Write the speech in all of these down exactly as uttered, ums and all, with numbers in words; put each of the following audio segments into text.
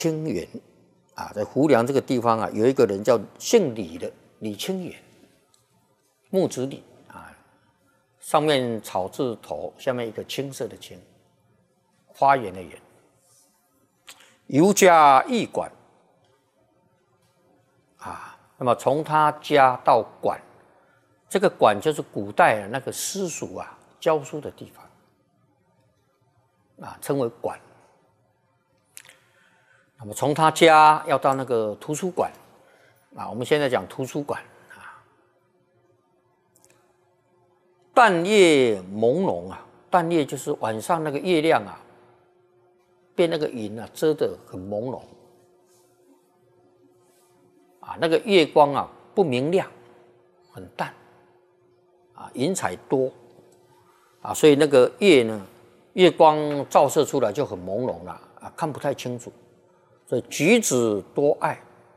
清源啊，在湖梁这个地方啊，有一个人叫姓李的李清源，木子李啊，上面草字头，下面一个青色的青，花园的园。尤家驿馆啊，那么从他家到馆，这个馆就是古代啊那个私塾啊教书的地方啊，称为馆。那么从他家要到那个图书馆啊，我们现在讲图书馆啊，淡夜朦胧啊，淡夜就是晚上那个月亮啊，被那个云啊遮得很朦胧啊，那个月光啊不明亮，很淡啊，云彩多啊，所以那个月呢，月光照射出来就很朦胧了啊，看不太清楚。所以举止多爱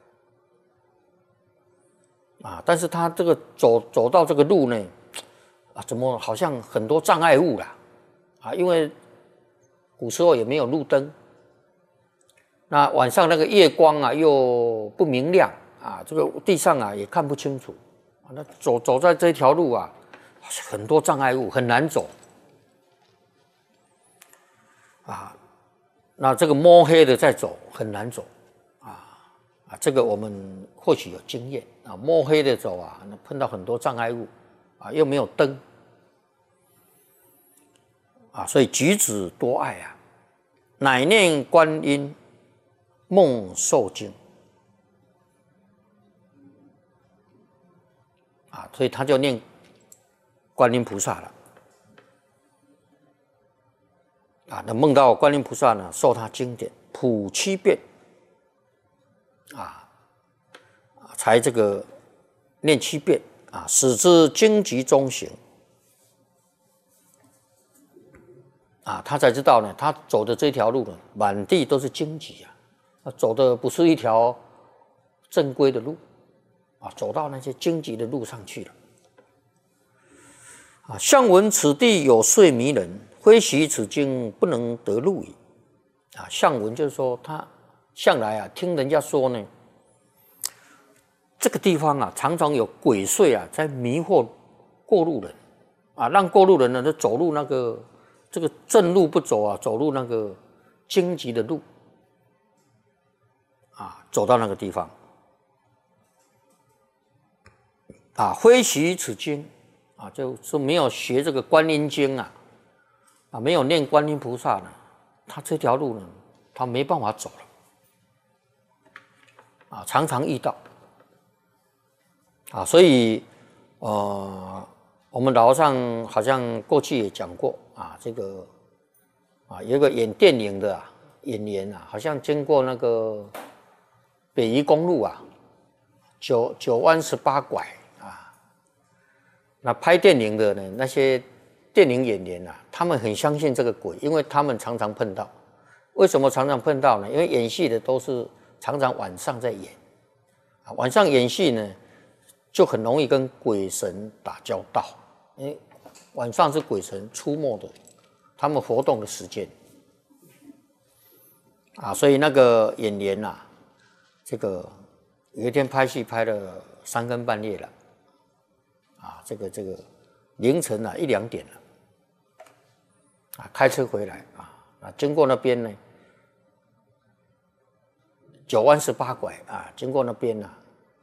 啊，但是他这个走走到这个路呢，啊，怎么好像很多障碍物啦啊？因为古时候也没有路灯，那晚上那个月光啊又不明亮啊，这个地上啊也看不清楚啊，那走走在这条路啊，很多障碍物很难走啊。那这个摸黑的在走很难走啊啊！这个我们或许有经验啊，摸黑的走啊，那碰到很多障碍物啊，又没有灯啊，所以举止多爱啊，乃念观音梦受惊啊，所以他就念观音菩萨了。啊，那梦到观音菩萨呢，受他经典普七遍，啊，才这个念七遍啊，使之荆棘中行，啊，他才知道呢，他走的这条路呢，满地都是荆棘啊，他走的不是一条正规的路，啊，走到那些荆棘的路上去了，啊，向闻此地有睡迷人。非习此经不能得路矣。啊，向闻就是说他向来啊听人家说呢，这个地方啊常常有鬼祟啊在迷惑过路人，啊，让过路人呢都走路那个这个正路不走啊，走路那个荆棘的路，啊，走到那个地方，啊，非习此经啊，就是没有学这个观音经啊。啊，没有念观音菩萨呢，他这条路呢，他没办法走了。啊，常常遇到。啊，所以，呃，我们老和尚好像过去也讲过啊，这个啊，有一个演电影的啊演员啊，好像经过那个北宜公路啊，九九弯十八拐啊，那拍电影的呢那些。电影演员啊，他们很相信这个鬼，因为他们常常碰到。为什么常常碰到呢？因为演戏的都是常常晚上在演，啊，晚上演戏呢，就很容易跟鬼神打交道，因为晚上是鬼神出没的，他们活动的时间，啊，所以那个演员啊，这个有一天拍戏拍了三更半夜了，啊，这个这个凌晨啊一两点了。啊，开车回来啊，啊，经过那边呢，九弯十八拐啊，经过那边呢，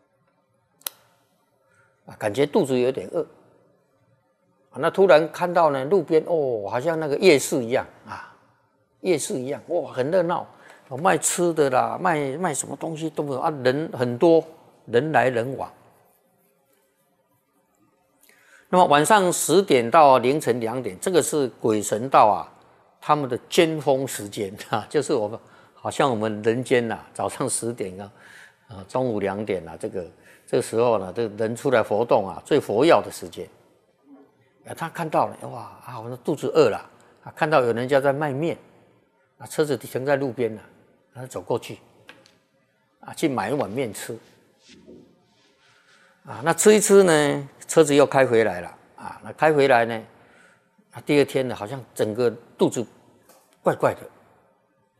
啊，感觉肚子有点饿，啊，那突然看到呢，路边哦，好像那个夜市一样啊，夜市一样，哇，很热闹，有卖吃的啦，卖卖什么东西都有啊，人很多，人来人往。那么晚上十点到凌晨两点，这个是鬼神道啊，他们的尖峰时间啊，就是我们好像我们人间呐、啊，早上十点啊，啊中午两点啊，这个这个时候呢，这个人出来活动啊，最活跃的时间。啊，他看到了，哇啊，我肚子饿了，啊，看到有人家在卖面，啊，车子停在路边了，他走过去，啊，去买一碗面吃。啊，那吃一吃呢，车子又开回来了啊。那开回来呢，啊，第二天呢，好像整个肚子怪怪的，